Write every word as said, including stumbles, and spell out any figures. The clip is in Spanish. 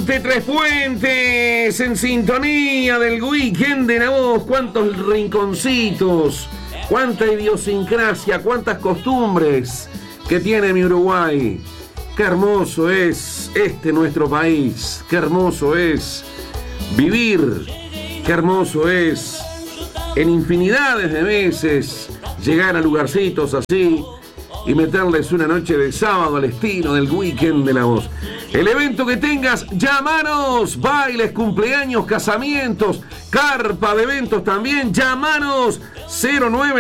Puente Tres Puentes, en sintonía del weekend de La Voz. Cuántos rinconcitos, cuánta idiosincrasia, cuántas costumbres que tiene mi Uruguay. Qué hermoso es este nuestro país, qué hermoso es vivir, qué hermoso es en infinidades de veces llegar a lugarcitos así y meterles una noche de sábado al estilo del weekend de La Voz. El evento que tengas, llamanos, bailes, cumpleaños, casamientos, carpa de eventos también, llamanos cero nueve